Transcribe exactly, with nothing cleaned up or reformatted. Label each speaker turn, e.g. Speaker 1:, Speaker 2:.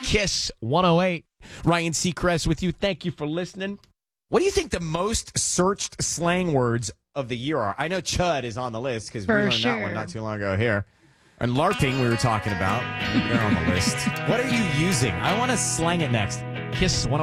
Speaker 1: Kiss one oh eight. Ryan Seacrest with you. Thank you for listening. What do you think the most searched slang words of the year are? I know chud is on the list because we
Speaker 2: For
Speaker 1: learned
Speaker 2: sure.
Speaker 1: that one not too long ago here. And LARPing we were talking about. They're on the list. What are you using? I want to slang it next. Kiss one oh eight.